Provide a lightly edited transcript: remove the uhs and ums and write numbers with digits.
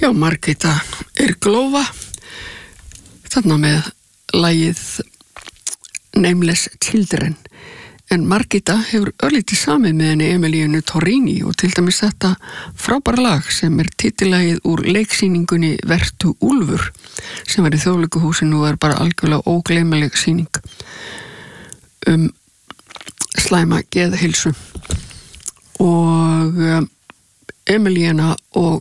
Já, Margréta Irglova þarna með lagið Nameless Children. En Margréta hefur örlítið samið með henni Emilíunu Torrini og til dæmis þetta frábæra lag sem titillagið úr leiksýningunni Vertu Úlfur sem var í Þjóðleikhúsinu og bara algjörlega ógleymanleg sýning slæma geðheilsu. Og Emilíana og